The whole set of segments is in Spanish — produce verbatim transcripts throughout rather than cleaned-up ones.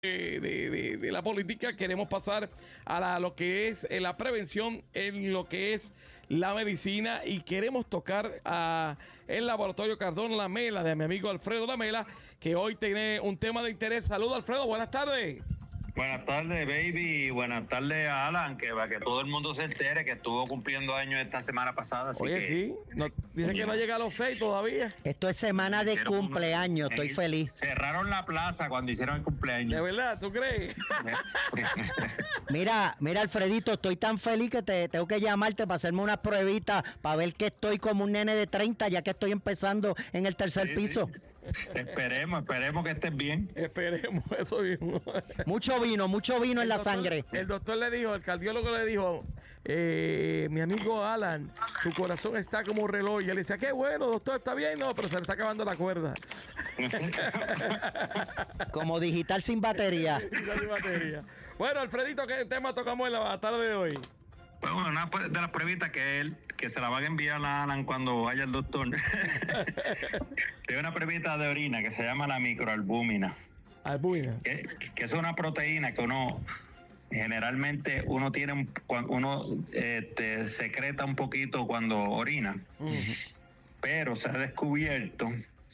De, de, de la política queremos pasar a la, lo que es eh, la prevención en lo que es la medicina y queremos tocar a el laboratorio Cardona Lamela de mi amigo Alfredo Lamela, que hoy tiene un tema de interés. Saludos, Alfredo, buenas tardes. Buenas tardes, baby, y buenas tardes a Alan, que para que todo el mundo se entere que estuvo cumpliendo años esta semana pasada. Así Oye, que, sí, no, dice que no llega a los seis todavía. Esto es semana de hicieron cumpleaños, uno- estoy eh, feliz. Cerraron la plaza cuando hicieron el ¿De cumpleaños. verdad? ¿Tú crees? Mira, mira, Alfredito, estoy tan feliz que te tengo que llamarte para hacerme unas pruebitas, para ver que estoy como un nene de treinta, ya que estoy empezando en el tercer Sí, piso. sí. Esperemos, esperemos que estés bien. Esperemos, eso mismo. Mucho vino, mucho vino en la doctor, sangre. El doctor le dijo, el cardiólogo le dijo, eh, mi amigo Alan, tu corazón está como un reloj. Y él decía, qué bueno, doctor, está bien, no, pero se le está acabando la cuerda. Como digital sin batería. Y no hay batería. Bueno, Alfredito, ¿qué tema tocamos en la tarde de hoy? Pues bueno, una de las pruebitas que él, que se la van a enviar a Alan cuando vaya el doctor. Tiene una pruebita de orina que se llama la microalbúmina. Albúmina. Que, que es una proteína que uno generalmente uno tiene un- cuando uno este, secreta un poquito cuando orina, Uh-huh. pero se ha descubierto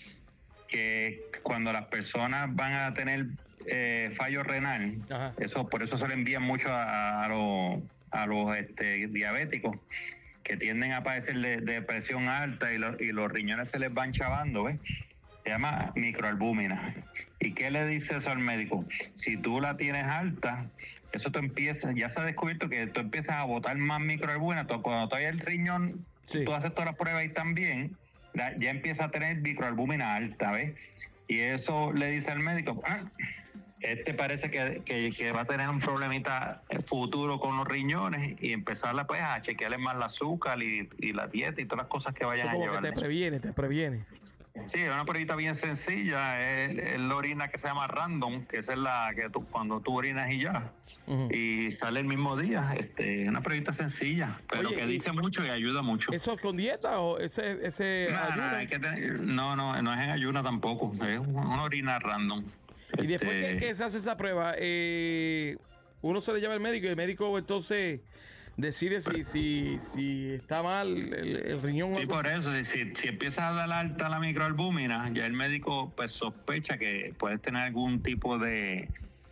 que cuando las personas van a tener eh, fallo renal, Ajá. eso por eso se le envían mucho a, a los a los este, diabéticos que tienden a padecer de, de presión alta y, lo- y los riñones se les van chavando, ¿ves? Se llama microalbúmina. ¿Y qué le dice eso al médico? Si tú la tienes alta, eso tú empiezas, ya se ha descubierto que tú empiezas a botar más microalbúmina. Tú- Cuando todavía el riñón, Sí. tú haces todas las pruebas y también, ya, ya empieza a tener microalbúmina alta, ¿ves? Y eso le dice al médico, ah, este parece que, que, que va a tener un problemita futuro con los riñones y empezarla pues a chequearle más el azúcar y, y la dieta y todas las cosas que vayan Eso a como que llevar. te previene, te previene. Sí, es una pruebita bien sencilla, es, es la orina que se llama random, que esa es la que tú, cuando tú orinas y ya, Ujú. y sale el mismo día. Este, es una pruebita sencilla, pero Oye, que y- dice mucho y ayuda mucho. ¿Eso es con dieta o ese, ese No, no, ayuda? hay que tener- no, no, no es en ayuna tampoco, es una orina random. Y después Este, que, que se hace esa prueba, eh, uno se le lleva al médico y el médico entonces decide si, si, si está mal el, el riñón. o Sí, algo. por eso, si, si empiezas a dar alta la microalbúmina, ya el médico pues sospecha que puedes tener algún tipo de,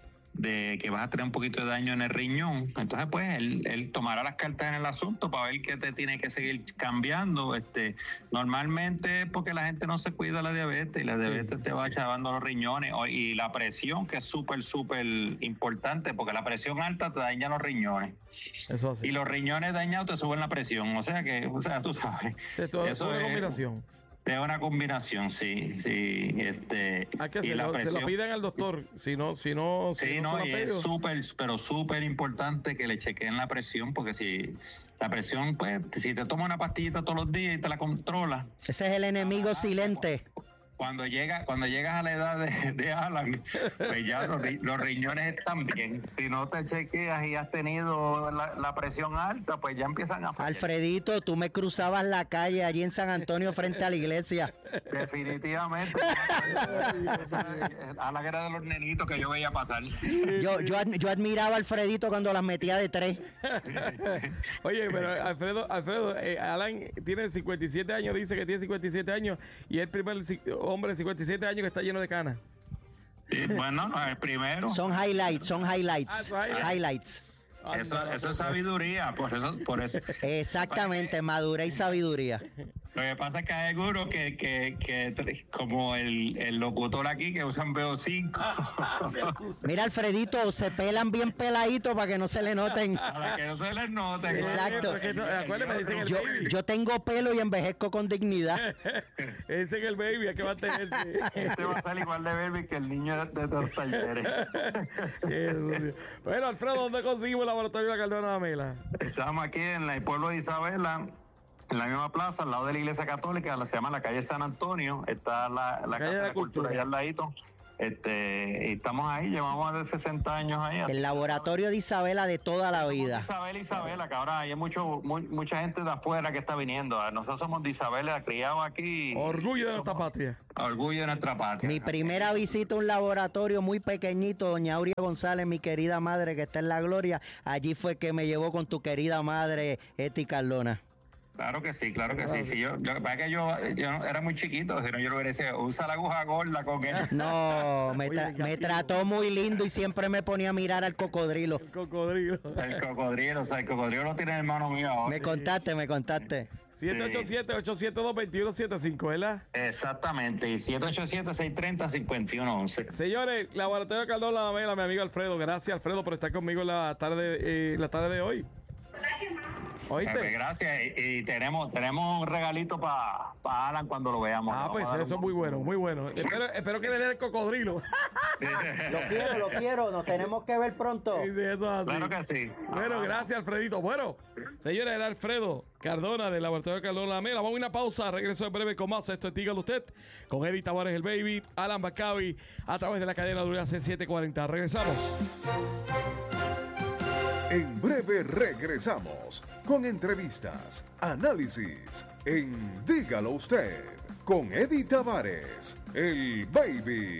de que vas a tener un poquito de daño en el riñón. Entonces, pues, él, él tomará las cartas en el asunto para ver qué te tiene que seguir cambiando. Este, normalmente es porque la gente no se cuida la diabetes y la diabetes te va chavando los riñones. O- Y la presión, que es súper, súper importante, porque la presión alta te daña los riñones. Eso así. Y los riñones dañados te suben la presión. O sea que, o sea, tú sabes. Sí, todo- eso todo una es- combinación. Es una combinación, sí, sí, este. Hay que y se la lo, se presión. lo piden al doctor. Si no, si no, si Sí, no, no, se y lo es pido. súper, pero súper importante que le chequeen la presión, porque si la presión, pues, si te tomas una pastillita todos los días y te la controlas, Ese es el enemigo silente. cuando llega, cuando llegas a la edad de, de Alan, pues ya los, ri- los riñones están bien. Si no te chequeas y has tenido la, la presión alta, pues ya empiezan a fallar. Alfredito, tú me cruzabas la calle allí en San Antonio frente a la iglesia. Definitivamente. A la que era de los nenitos que yo veía pasar. Yo, yo, ad- yo admiraba a Alfredito cuando las metía de tres. Oye, pero Alfredo, Alfredo, eh, Alan tiene cincuenta y siete años, dice que tiene cincuenta y siete años y es el primer ci- hombre de cincuenta y siete años que está lleno de canas. Sí, bueno, el primero. Son highlights, son Ah, highlights. son highlights. Highlights. Eso, eso es sabiduría, por eso, por eso. Exactamente, madurez y sabiduría. Lo que pasa es que hay algunos que, que, que como el, el locutor aquí, que usan B O cinco Mira, Alfredito, se pelan bien peladitos para que no se le noten. para que no se les note. Exacto. Porque no- acuérdate, me dicen el Yo, baby. yo tengo pelo y envejezco con dignidad. Ese es el baby, hay que mantenerse. Este va a ser igual de baby que el niño de, de los talleres. Jesús Dios. Bueno, Alfredo, ¿dónde conseguimos el laboratorio de la Cardona Lamela? Estamos aquí en el pueblo de Isabela, en la misma plaza, al lado de la iglesia católica, la- se llama la calle San Antonio, está la, la Calle Casa de de la la Cultura Cultura. allá al ladito. Este, y estamos ahí, llevamos más de sesenta años ahí. El laboratorio de Isabela de toda la vida. Isabela, Isabela, que ahora hay mucho, muy, mucha gente de afuera que está viniendo. Nosotros somos de Isabela, criados aquí. Orgullo de nuestra patria. Orgullo de nuestra patria. Mi primera visita a un laboratorio muy pequeñito, doña Aurea González, mi querida madre que está en la gloria, allí fue que me llevó con tu querida madre, Eti Cardona. Claro que sí, claro que sí. sí yo, yo, que yo, yo era muy chiquito, si no yo lo hubiera dicho, usa la aguja gorda con él. No, me, tra me trató muy lindo y siempre me ponía a mirar al cocodrilo. El cocodrilo. El cocodrilo, o sea, el cocodrilo lo tiene el hermano mío ahora. Me contaste, me contaste. siete ocho siete, ocho siete dos, dos uno siete cinco, ¿verdad? Exactamente, y siete ocho siete, seis tres cero, cinco uno once. Señores, Laboratorio Cardón La Mela, mi amigo Alfredo. Gracias, Alfredo, por estar conmigo en la tarde, eh, la tarde de hoy. ¿Oíste? Pues gracias, y, y tenemos tenemos un regalito para pa Alan cuando lo veamos. Ah, pues eso es muy bueno, muy bueno. Espero, espero que le dé el cocodrilo. Lo quiero, lo quiero, nos tenemos que ver pronto. Sí, sí, eso es así. Claro que sí. Bueno, gracias, Alfredito. Bueno, señores, era Alfredo Cardona del Laboratorio Cardona La Mela. Vamos a una pausa, regreso en breve con más. Esto es Dígalo Usted, con Eddie Tavares, el Baby, Alan Bacavi, a través de la cadena W A C setecientos cuarenta. Regresamos. En breve regresamos con entrevistas, análisis en Dígalo Usted con Eddie Tavares, el Baby.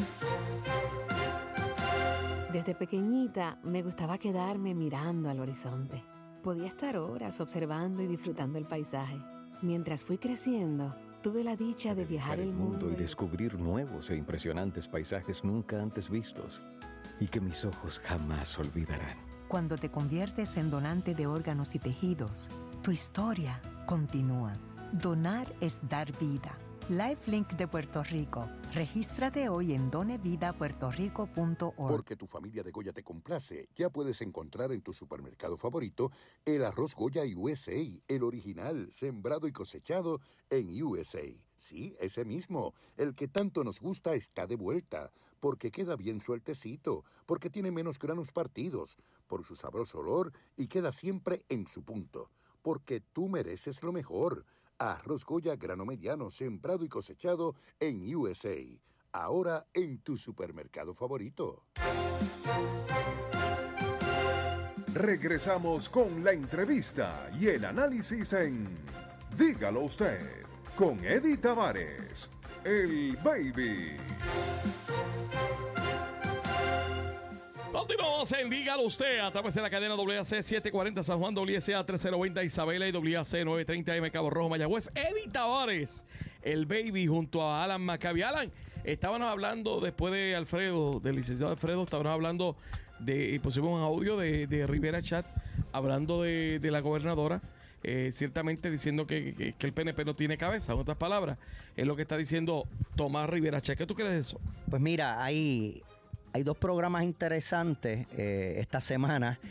Desde pequeñita me gustaba quedarme mirando al horizonte. Podía estar horas observando y disfrutando el paisaje. Mientras fui creciendo, tuve la dicha de viajar el mundo y descubrir nuevos e impresionantes paisajes nunca antes vistos y que mis ojos jamás olvidarán. Cuando te conviertes en donante de órganos y tejidos, tu historia continúa. Donar es dar vida. LifeLink de Puerto Rico. Regístrate hoy en done vida puerto rico punto org. Porque tu familia de Goya te complace, ya puedes encontrar en tu supermercado favorito el arroz Goya U S A, el original, sembrado y cosechado en U S A. Sí, ese mismo, el que tanto nos gusta está de vuelta, porque queda bien sueltecito, porque tiene menos granos partidos, por su sabroso olor y queda siempre en su punto, porque tú mereces lo mejor. Arroz Goya grano mediano, sembrado y cosechado en U S A. Ahora en tu supermercado favorito. Regresamos con la entrevista y el análisis en Dígalo Usted con Eddie Tavares, el Baby. Continuamos en Dígalo Usted a través de la cadena W A C setecientos cuarenta San Juan, W S A trescientos veinte Isabela y W A C novecientos treinta M Cabo Rojo, Mayagüez. Eddie Tavares, el Baby, junto a Alan Maccabi. Alan, estábamos hablando después de Alfredo, del licenciado Alfredo, estábamos hablando de, y pusimos un audio de, de Rivera Chat, hablando de, de la gobernadora, eh, ciertamente diciendo que, que, que el P N P no tiene cabeza. En otras palabras, es lo que está diciendo Tomás Rivera Chat. ¿Qué tú crees de eso? Pues mira, hay... Hay dos programas interesantes eh, esta semana.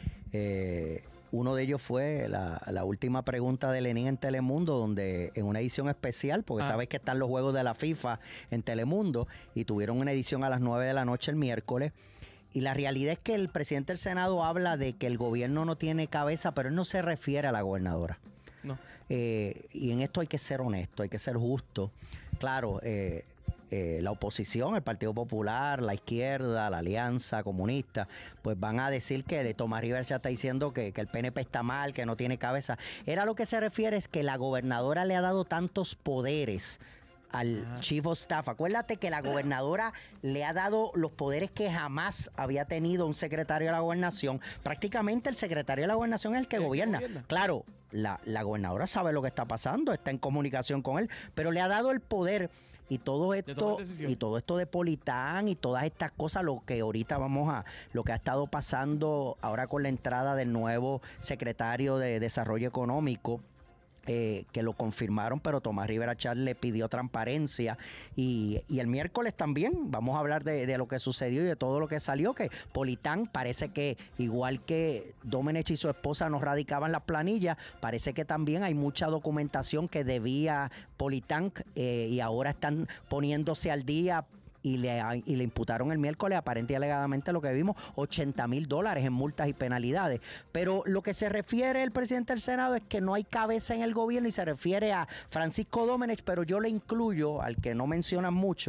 Eh, uno de ellos fue la, la última pregunta de Lenín en Telemundo, donde en una edición especial, porque ah. sabes que están los juegos de la FIFA en Telemundo, y tuvieron una edición a las nueve de la noche el miércoles. Y la realidad es que el presidente del Senado habla de que el gobierno no tiene cabeza, pero él no se refiere a la gobernadora. No. Eh, y en esto hay que ser honesto, hay que ser justo. Claro, eh, Eh, la oposición, el Partido Popular, la izquierda, la Alianza Comunista, pues van a decir que Tomás Rivera ya está diciendo que, que el P N P está mal, que no tiene cabeza. Era lo que se refiere es que la gobernadora le ha dado tantos poderes al ah. Chief of Staff. Acuérdate que la gobernadora le ha dado los poderes que jamás había tenido un secretario de la gobernación. Prácticamente el secretario de la gobernación es el que ¿El gobierna. gobierna. Claro, la, la gobernadora sabe lo que está pasando, está en comunicación con él, pero le ha dado el poder. Y todo esto, y todo esto de Politán y todas estas cosas, lo que ahorita vamos a, lo que ha estado pasando ahora con la entrada del nuevo secretario de Desarrollo Económico, eh, que lo confirmaron, pero Tomás Rivera Chat le pidió transparencia. Y, y el miércoles también vamos a hablar de, de lo que sucedió y de todo lo que salió, que Politán parece que, igual que Domenech y su esposa nos radicaban las planillas, parece que también hay mucha documentación que debía Politán eh, y ahora están poniéndose al día. Y le, y le imputaron el miércoles, aparente y alegadamente lo que vimos, ochenta mil dólares en multas y penalidades. Pero lo que se refiere el presidente del Senado es que no hay cabeza en el gobierno y se refiere a Francisco Domenech, pero yo le incluyo, al que no mencionan mucho,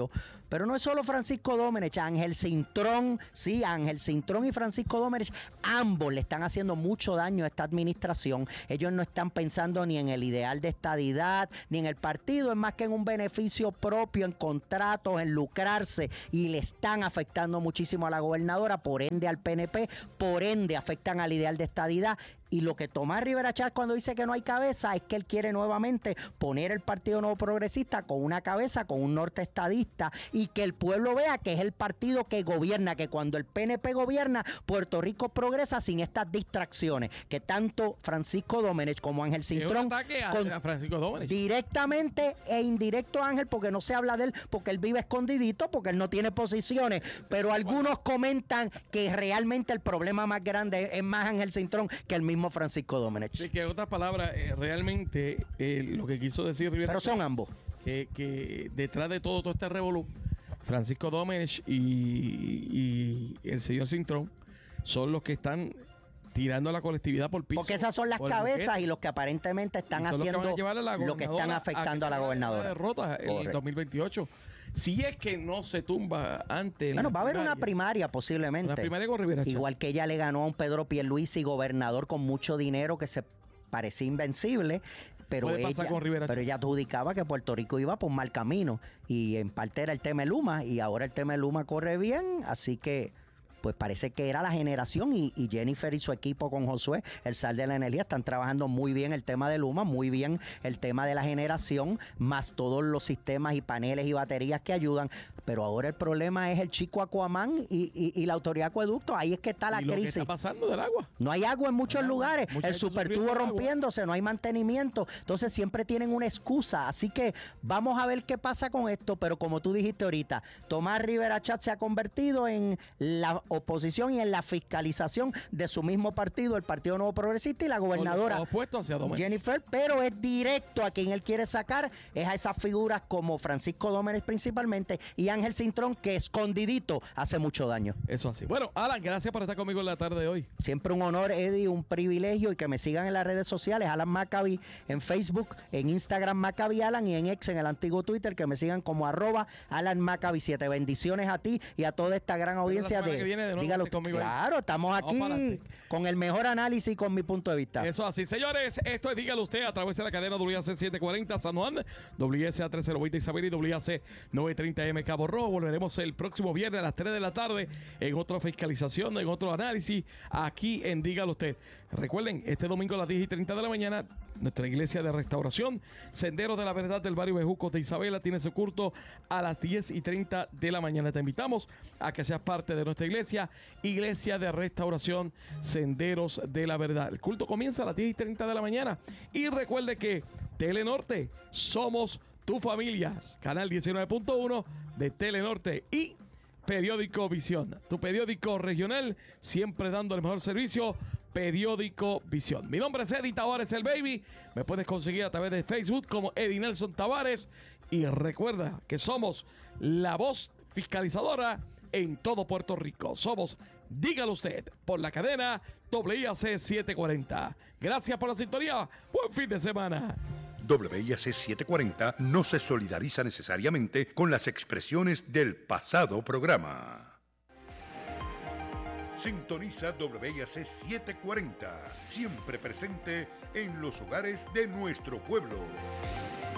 Pero no es solo Francisco Domenech, Ángel Cintrón, sí, Ángel Cintrón y Francisco Domenech, ambos le están haciendo mucho daño a esta administración. Ellos no están pensando ni en el ideal de estadidad, ni en el partido, es más que en un beneficio propio, en contratos, en lucrarse, y le están afectando muchísimo a la gobernadora, por ende al P N P, por ende afectan al ideal de estadidad. Y lo que Tomás Rivera Chatz cuando dice que no hay cabeza es que él quiere nuevamente poner el Partido Nuevo Progresista con una cabeza, con un norte estadista, y que el pueblo vea que es el partido que gobierna, que cuando el P N P gobierna, Puerto Rico progresa sin estas distracciones, que tanto Francisco Domenech como Ángel Cintrón... Es un ataque a, con, a Francisco Domenech. Directamente e indirecto a Ángel, porque no se habla de él, porque él vive escondidito, porque él no tiene posiciones, sí, pero algunos comentan que realmente el problema más grande es más Ángel Cintrón que el mismo Francisco Domenech. Sí, que en otras palabras, eh, realmente eh, lo que quiso decir Rivera, pero son ambos. Que, que detrás de todo, todo este revolú, Francisco Domenech y, y el señor Cintrón son los que están tirando a la colectividad por piso. Porque esas son las cabezas y los que aparentemente están haciendo lo que, lo que están afectando a, a la gobernadora. La derrota en el dos mil veintiocho. Si es que no se tumba antes. Bueno, va a haber una primaria posiblemente. Una primaria con Rivera Chatz. Igual que ella le ganó a un Pedro Pierluisi, gobernador con mucho dinero que se parecía invencible. Pero ella, pero ella adjudicaba que Puerto Rico iba por un mal camino. Y en parte era el tema de Luma. Y ahora el tema de Luma corre bien. Así que pues parece que era la generación y, y Jennifer y su equipo con Josué, el Sal de la Energía, están trabajando muy bien el tema de Luma, muy bien el tema de la generación, más todos los sistemas y paneles y baterías que ayudan. Pero ahora el problema es el chico Aquaman y, y, y la autoridad de acueducto. Ahí es que está la ¿Y lo crisis. ¿Qué está pasando del agua? No hay agua en muchos no lugares. Mucha el supertubo rompiéndose, no hay mantenimiento. Entonces siempre tienen una excusa. Así que vamos a ver qué pasa con esto. Pero como tú dijiste ahorita, Tomás Rivera Chatz se ha convertido en la oposición y en la fiscalización de su mismo partido, el Partido Nuevo Progresista, y la gobernadora Jennifer, pero es directo a quien él quiere sacar, es a esas figuras como Francisco Domenech principalmente y Ángel Cintrón, que escondidito hace mucho daño. Eso así. Bueno, Alan, gracias por estar conmigo en la tarde de hoy. Siempre un honor, Eddie, un privilegio, y que me sigan en las redes sociales, Alan Maccabi en Facebook, en Instagram Maccabi Alan, y en X, en el antiguo Twitter, que me sigan como arroba Alan Maccabi siete. Bendiciones a ti y a toda esta gran audiencia de, de dígalo conmigo. Claro, ahí. Estamos aquí con el mejor análisis y con mi punto de vista. Eso así, señores, esto es Dígalo Usted a través de la cadena W A C setecientos cuarenta San Juan, W S A trece veinte Isabel y W A C novecientos treinta M Cabo Rojo. Volveremos el próximo viernes a las tres de la tarde en otra fiscalización, en otro análisis aquí en Dígalo Usted. Recuerden, este domingo a las diez y treinta de la mañana, nuestra iglesia de restauración, Senderos de la Verdad del barrio Bejucos de Isabela, tiene su culto a las diez y treinta de la mañana. Te invitamos a que seas parte de nuestra iglesia, Iglesia de Restauración, Senderos de la Verdad. El culto comienza a las diez y treinta de la mañana. Y recuerde que Telenorte, somos tu familia. Canal diecinueve punto uno de Telenorte y Periódico Visión, tu periódico regional, siempre dando el mejor servicio. Periódico Visión. Mi nombre es Eddie Tavares, el Baby. Me puedes conseguir a través de Facebook como Eddie Nelson Tavares. Y recuerda que somos la voz fiscalizadora en todo Puerto Rico. Somos Dígalo Usted por la cadena W A C setecientos cuarenta. Gracias por la sintonía. Buen fin de semana. W A C setecientos cuarenta no se solidariza necesariamente con las expresiones del pasado programa. Sintoniza W A C setecientos cuarenta, siempre presente en los hogares de nuestro pueblo.